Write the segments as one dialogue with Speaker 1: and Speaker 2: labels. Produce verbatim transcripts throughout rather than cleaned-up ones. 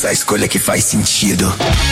Speaker 1: Faça a escolha que faz sentido.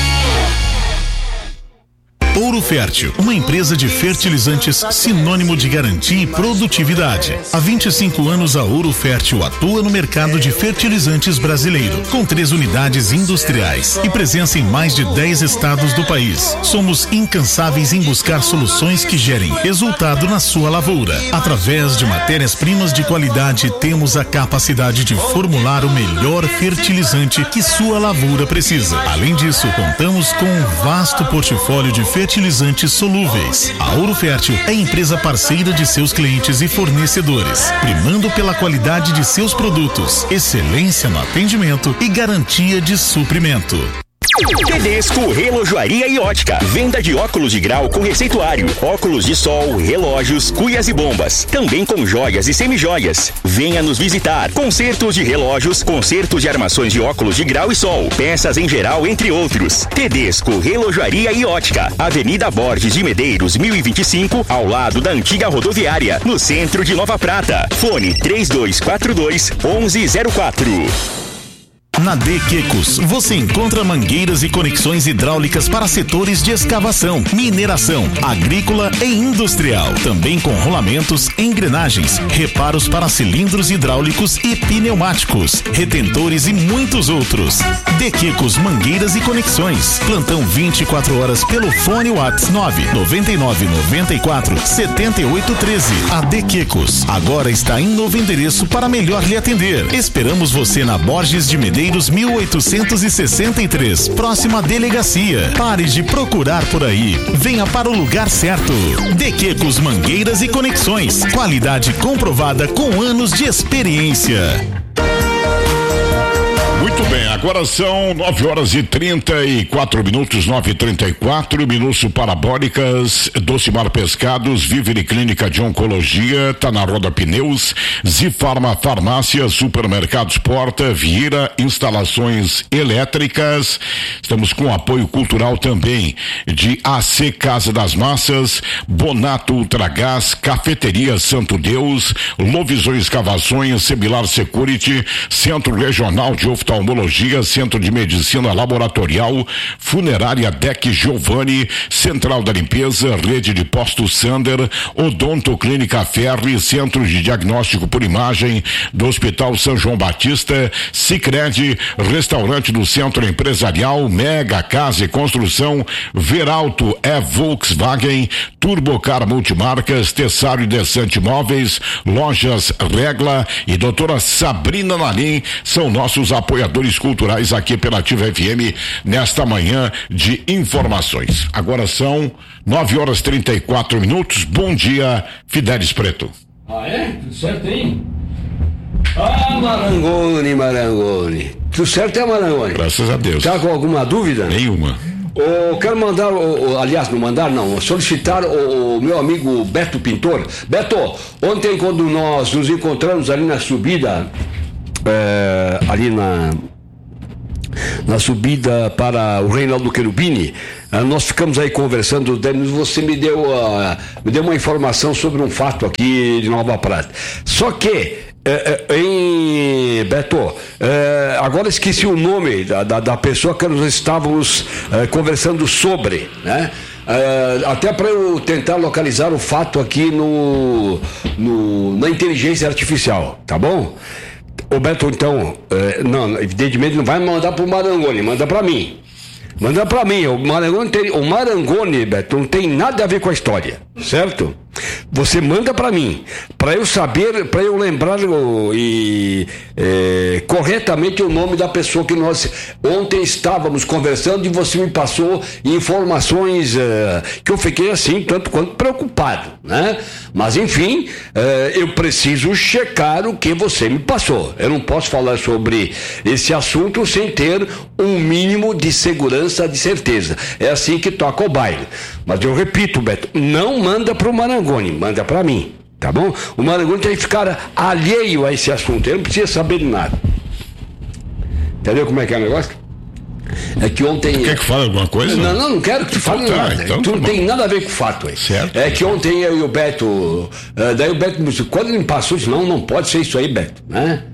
Speaker 2: Ouro Fértil, uma empresa de fertilizantes sinônimo de garantia e produtividade. Há vinte e cinco anos a Ouro Fértil atua no mercado de fertilizantes brasileiro, com três unidades industriais e presença em mais de dez estados do país. Somos incansáveis em buscar soluções que gerem resultado na sua lavoura. Através de matérias-primas de qualidade, temos a capacidade de formular o melhor fertilizante que sua lavoura precisa. Além disso, contamos com um vasto portfólio de fertilizantes fertilizantes solúveis. A Ouro Fértil é empresa parceira de seus clientes e fornecedores, primando pela qualidade de seus produtos, excelência no atendimento e garantia de suprimento.
Speaker 3: Tedesco Relojoaria e Ótica. Venda de óculos de grau com receituário, óculos de sol, relógios, cuias e bombas. Também com joias e semijoias. Venha nos visitar. Consertos de relógios, consertos de armações de óculos de grau e sol, peças em geral, entre outros. Tedesco Relojoaria e Ótica. Avenida Borges de Medeiros, mil e vinte e cinco, ao lado da antiga rodoviária, no centro de Nova Prata. Fone três dois quatro dois, onze zero quatro.
Speaker 2: Na De Quecos, você encontra mangueiras e conexões hidráulicas para setores de escavação, mineração, agrícola e industrial. Também com rolamentos, engrenagens, reparos para cilindros hidráulicos e pneumáticos, retentores e muitos outros. De Quecos Mangueiras e Conexões. Plantão vinte e quatro horas pelo fone WhatsApp nove nove nove nove quatro sete oito um três. A De Quecos agora está em novo endereço para melhor lhe atender. Esperamos você na Borges de Medeiros mil oitocentos e sessenta e três, próxima delegacia. Pare de procurar por aí. Venha para o lugar certo. De Quecos Mangueiras e Conexões. Qualidade comprovada com anos de experiência.
Speaker 4: Muito bem, agora são nove horas e trinta e quatro minutos, nove e trinta e quatro, Minuto Parabólicas, Docimar Pescados, Vivere Clínica de Oncologia, tá na Roda Pneus, Zifarma Farmácia, Supermercados Porta, Vieira Instalações Elétricas. Estamos com apoio cultural também de A C Casa das Massas, Bonato Ultragás, Cafeteria Santo Deus, Lovisões Escavações, Sebilar Security, Centro Regional de Oftalmologia, Centro de Medicina Laboratorial, Funerária D E C Giovanni, Central da Limpeza, Rede de Postos Sander, Odonto Clínica Ferri, Centro de Diagnóstico por Imagem do Hospital São João Batista, Sicredi, Restaurante do Centro Empresarial, Mega Casa e Construção, Veralto é Volkswagen, Turbocar Multimarcas, Tessário e Desante Móveis, Lojas Regla e doutora Sabrina Nalim são nossos apoiadores culturais aqui pela Ativa F M nesta manhã de informações. Agora são nove horas e trinta e quatro minutos. Bom dia, Fidelis Preto.
Speaker 5: Ah, é? Tudo certo, hein? Ah, Marangoni, Marangoni. Tudo certo, é, Marangoni?
Speaker 4: Graças a Deus.
Speaker 5: Tá com alguma dúvida?
Speaker 4: Nenhuma.
Speaker 5: Eu quero mandar, aliás, não mandar não, solicitar o, o meu amigo Beto Pintor. Beto, ontem quando nós nos encontramos ali na subida, é, ali na na subida para o Reinaldo Cherubini, nós ficamos aí conversando, você me deu, uh, me deu uma informação sobre um fato aqui de Nova Prata. Só que É, é, em Beto, é, agora esqueci o nome da, da, da pessoa que nós estávamos é, conversando sobre, né? É, até para eu tentar localizar o fato aqui no, no, na inteligência artificial, tá bom? O Beto, então, é, não, evidentemente não vai mandar para o Marangoni, manda para mim. Manda para mim, o Marangoni, tem, o Marangoni, Beto, não tem nada a ver com a história, certo? Você manda para mim, para eu saber, para eu lembrar o, e, é, corretamente o nome da pessoa que nós ontem estávamos conversando e você me passou informações é, que eu fiquei assim, tanto quanto preocupado, né? Mas enfim, é, eu preciso checar o que você me passou. Eu não posso falar sobre esse assunto sem ter um mínimo de segurança, de certeza. É assim que toca o baile. Mas eu repito, Beto, não manda para o Marangoni, manda para mim, tá bom? O Marangoni tem que ficar alheio a esse assunto, ele não precisa saber de nada. Entendeu como é que é o negócio? É que ontem...
Speaker 4: Quer que fale alguma coisa?
Speaker 5: Não, não, não quero que tu fale
Speaker 4: então,
Speaker 5: nada.
Speaker 4: Então,
Speaker 5: tu
Speaker 4: tá
Speaker 5: não
Speaker 4: bom.
Speaker 5: tem nada a ver com o fato aí.
Speaker 4: Certo.
Speaker 5: É que ontem eu e o Beto... Uh, daí o Beto me disse, quando ele me passou, eu disse, não, não pode ser isso aí, Beto, né?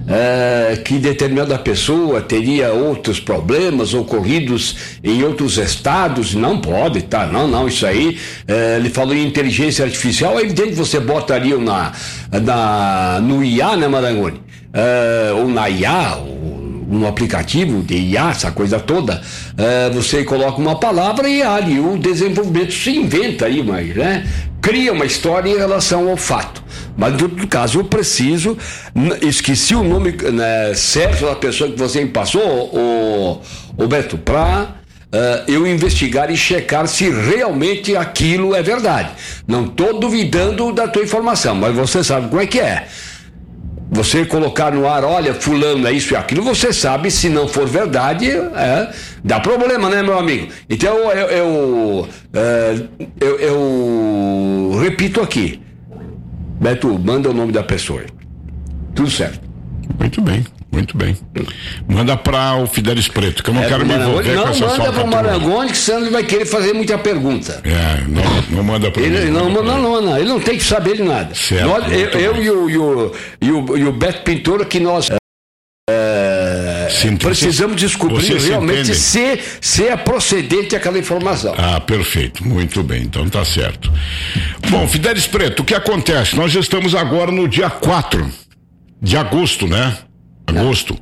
Speaker 5: é, que determinada pessoa teria outros problemas ocorridos em outros estados. Não pode, tá? Não, não, isso aí, é, ele falou em inteligência artificial, é evidente que você botaria na, na, no I A, né, Marangoni? É, ou na I A, ou um aplicativo de I A, essa coisa toda, é, você coloca uma palavra e ali o desenvolvimento se inventa aí, mas, né, cria uma história em relação ao fato. Mas no todo caso eu preciso, esqueci o nome, né, certo da pessoa que você me passou, o, o Beto, para uh, eu investigar e checar se realmente aquilo é verdade. Não estou duvidando da tua informação, mas você sabe como é que é. Você colocar no ar, olha, fulano é isso e aquilo, você sabe, se não for verdade, é, dá problema, né, meu amigo? Então, eu, eu, eu, eu repito aqui, Beto, manda o nome da pessoa. Tudo certo.
Speaker 4: Muito bem, muito bem. Manda para o Fidelis Preto, que eu não é, quero me envolver não, com essa
Speaker 5: Não, manda para o Marangoni, que senão ele vai querer fazer muita pergunta.
Speaker 4: É, não, não manda para ele.
Speaker 5: Não, não, não, não, não, ele não tem que saber de nada.
Speaker 4: Certo,
Speaker 5: nós, eu eu e, o, e, o, e, o, e o Beto Pintor, que nós é, Sim, precisamos descobrir realmente se, se é procedente aquela informação.
Speaker 4: Ah, perfeito, muito bem, então tá certo. Bom, Fidelis Preto, o que acontece? Nós já estamos agora no dia quatro de agosto, né? Agosto.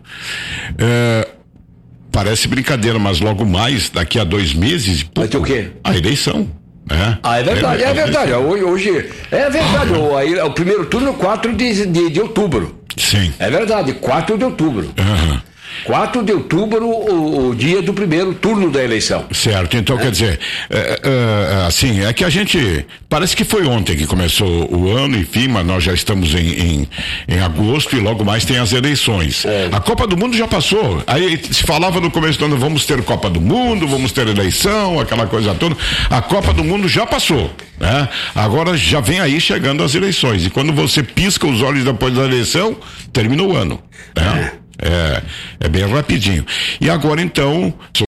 Speaker 4: É, parece brincadeira, mas logo mais, daqui a dois meses,
Speaker 5: vai ter o quê?
Speaker 4: A eleição. É.
Speaker 5: Ah, é verdade, é, é verdade. Hoje, hoje é verdade. o, o primeiro turno quatro de, de, de outubro.
Speaker 4: Sim.
Speaker 5: É verdade, quatro de outubro.
Speaker 4: Uhum.
Speaker 5: quatro de outubro, o, o dia do primeiro turno da eleição.
Speaker 4: Certo, então é. Quer dizer, é, é, assim, é que a gente, parece que foi ontem que começou o ano, enfim, mas nós já estamos em, em, em agosto e logo mais tem as eleições. É. A Copa do Mundo já passou, aí se falava no começo do ano, vamos ter Copa do Mundo, vamos ter eleição, aquela coisa toda. A Copa do Mundo já passou, né? Agora já vem aí chegando as eleições, e quando você pisca os olhos depois da eleição, termina o ano, né? É. É, é bem rapidinho. E agora então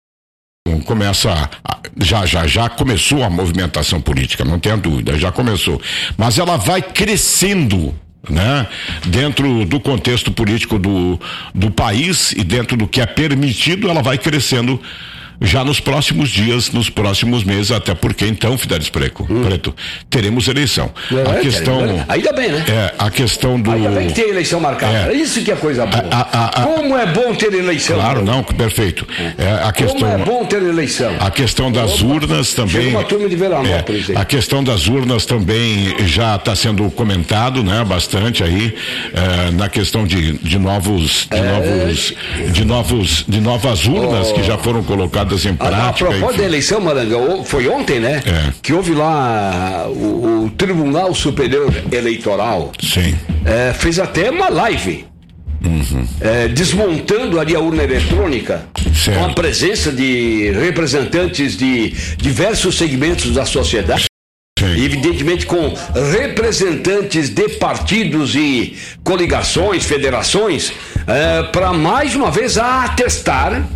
Speaker 4: começa a, já já já começou a movimentação política, não tenha dúvida, já começou, mas ela vai crescendo, né? Dentro do contexto político do, do país e dentro do que é permitido, ela vai crescendo já nos próximos dias, nos próximos meses, até porque então, Fidelis Preto, hum. Preto teremos eleição. É, a questão,
Speaker 5: é, ainda bem, né?
Speaker 4: É, a questão do...
Speaker 5: Ainda bem que tem eleição marcada, é, isso que é coisa boa. A, a, a, Como é bom ter eleição.
Speaker 4: Claro, bom. Não, perfeito. É, a questão,
Speaker 5: Como é bom ter eleição.
Speaker 4: A questão das Opa, urnas também...
Speaker 5: uma turma de Veranópolis,
Speaker 4: é, a questão das urnas também já está sendo comentado, né? Bastante aí, é, na questão de, de novos, de é, novos, de novos, de novas urnas oh, que já foram colocadas em prática. A, a propósito
Speaker 5: da eleição, Maranga, foi ontem, né?
Speaker 4: É.
Speaker 5: Que houve lá o, o Tribunal Superior Eleitoral.
Speaker 4: Sim.
Speaker 5: É, fez até uma live.
Speaker 4: Uhum.
Speaker 5: É, desmontando ali a urna eletrônica,
Speaker 4: certo,
Speaker 5: com a presença de representantes de diversos segmentos da sociedade.
Speaker 4: Sim.
Speaker 5: E evidentemente com representantes de partidos e coligações, federações, é, para mais uma vez atestar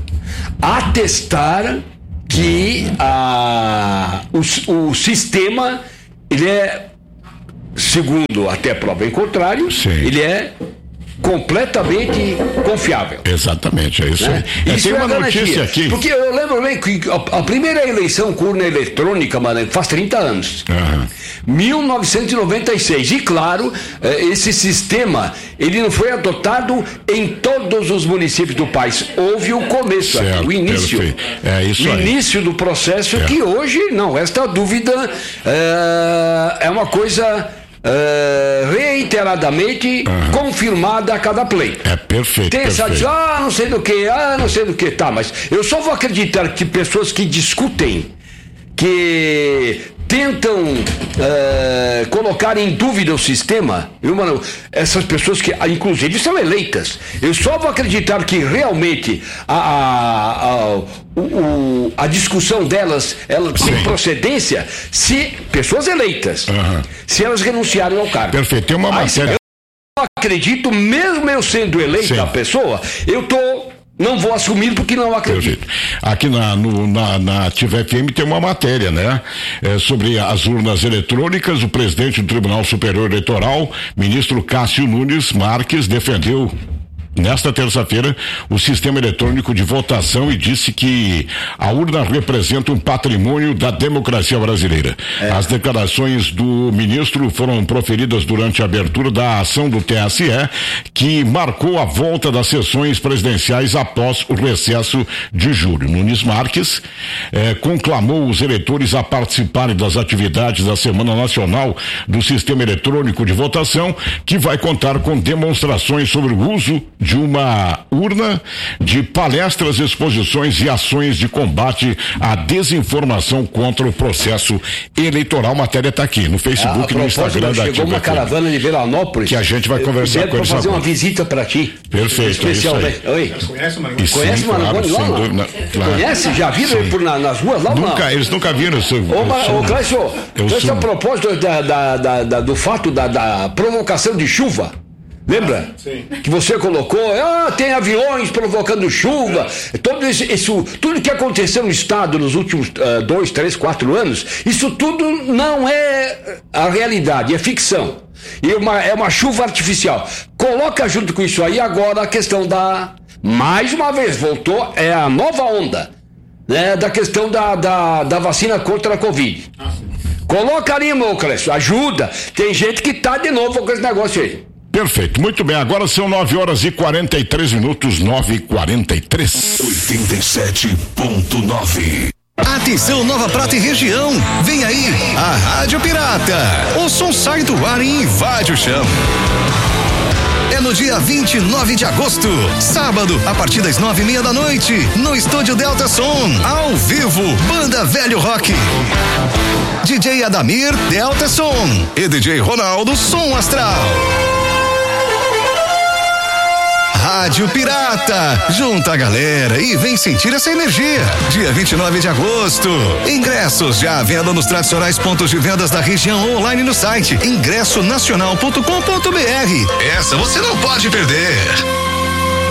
Speaker 5: atestar que a, o, o sistema, ele é, segundo até prova em contrário,
Speaker 4: sim, ele
Speaker 5: é completamente confiável.
Speaker 4: Exatamente, é isso, né? Aí.
Speaker 5: Isso
Speaker 4: tem
Speaker 5: é
Speaker 4: uma
Speaker 5: garantia,
Speaker 4: notícia aqui.
Speaker 5: Porque eu lembro bem que a, a primeira eleição com urna eletrônica, mano, faz trinta anos.
Speaker 4: Uhum.
Speaker 5: mil novecentos e noventa e seis. E claro, esse sistema, ele não foi adotado em todos os municípios do país. Houve o começo,
Speaker 4: certo,
Speaker 5: o início.
Speaker 4: É isso
Speaker 5: o
Speaker 4: aí.
Speaker 5: início do processo,
Speaker 4: é.
Speaker 5: Que hoje, não, esta dúvida é, é uma coisa... Uh, reiteradamente uhum. confirmada a cada play.
Speaker 4: É perfeito.
Speaker 5: Tem essa
Speaker 4: perfeito.
Speaker 5: ah, não sei do que, ah, não sei do que, tá, mas eu só vou acreditar que pessoas que discutem, que tentam uh, colocar em dúvida o sistema, eu, mano, essas pessoas que, inclusive, são eleitas, eu só vou acreditar que realmente a, a, a, o, a discussão delas, ela tem Sim. procedência, se pessoas eleitas,
Speaker 4: uhum.
Speaker 5: se elas renunciarem ao cargo.
Speaker 4: Perfeito, tem uma
Speaker 5: Aí,
Speaker 4: matéria.
Speaker 5: Eu acredito, mesmo eu sendo eleita Sim. a pessoa, eu tô não vou assumir porque não acredito.
Speaker 4: Aqui na, no, na, na Ativa F M tem uma matéria, né? É, sobre as urnas eletrônicas. O presidente do Tribunal Superior Eleitoral, ministro Cássio Nunes Marques, defendeu nesta terça-feira o sistema eletrônico de votação e disse que a urna representa um patrimônio da democracia brasileira. É. As declarações do ministro foram proferidas durante a abertura da ação do T S E, que marcou a volta das sessões presidenciais após o recesso de julho. Nunes Marques eh, conclamou os eleitores a participarem das atividades da Semana Nacional do Sistema Eletrônico de Votação, que vai contar com demonstrações sobre o uso de uma urna, de palestras, exposições e ações de combate à desinformação contra o processo eleitoral. A matéria está aqui no Facebook,
Speaker 5: a, a
Speaker 4: no Instagram da
Speaker 5: chegou uma caravana de Veranópolis
Speaker 4: que a gente vai conversar com eles
Speaker 5: fazer
Speaker 4: agora.
Speaker 5: Uma visita para ti.
Speaker 4: Perfeito,
Speaker 5: especial,
Speaker 4: é isso aí.
Speaker 5: Oi.
Speaker 6: Conhece o Marangoni?
Speaker 5: Conhece o Marangoni lá? Dúvida,
Speaker 4: claro.
Speaker 5: Conhece? Já viram ele por na, nas ruas lá?
Speaker 4: Nunca,
Speaker 5: não?
Speaker 4: Eles nunca viram. Seu,
Speaker 5: Ô, ô Clécio, Clécio, a propósito da, da, da, da, do fato da, da provocação de chuva, lembra?
Speaker 6: Sim.
Speaker 5: Que você colocou, ah, tem aviões provocando chuva, é. todo esse, isso, tudo que aconteceu no estado nos últimos uh, dois, três, quatro anos, isso tudo não é a realidade, é ficção. E uma, é uma chuva artificial. Coloca junto com isso aí agora a questão da, mais uma vez, voltou, é a nova onda, né, da questão da, da, da vacina contra a Covid. Ah, coloca ali, meu Clécio, ajuda. Tem gente que tá de novo com esse negócio aí.
Speaker 4: Perfeito, muito bem, agora são nove horas e quarenta e três minutos, nove e quarenta e três.
Speaker 1: oitenta e sete ponto nove.
Speaker 2: Atenção, Nova Prata e região, vem aí a Rádio Pirata. O som sai do ar e invade o chão. É no dia vinte e nove de agosto, sábado, a partir das nove e meia da noite, no Estúdio Delta Som, ao vivo, Banda Velho Rock. D J Adamir, Delta Som e D J Ronaldo, Som Astral. Rádio Pirata, junta a galera e vem sentir essa energia. Dia vinte e nove de agosto. Ingressos já à venda nos tradicionais pontos de vendas da região ou online no site ingresso nacional ponto com ponto br. Essa você não pode perder.